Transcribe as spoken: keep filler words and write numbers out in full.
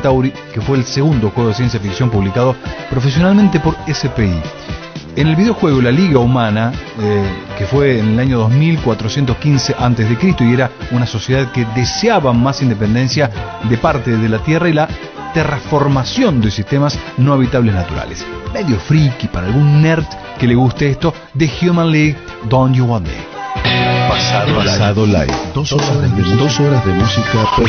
Centauri, que fue el segundo juego de ciencia ficción publicado profesionalmente por S P I. En el videojuego La Liga Humana, eh, que fue en el año dos mil cuatrocientos quince antes de Cristo y era una sociedad que deseaba más independencia de parte de la Tierra y la terraformación de sistemas no habitables naturales. Medio friki para algún nerd que le guste esto, The Human League, Don't You Want Me. Pasado, Pasado Live. Dos horas de, dos horas de música.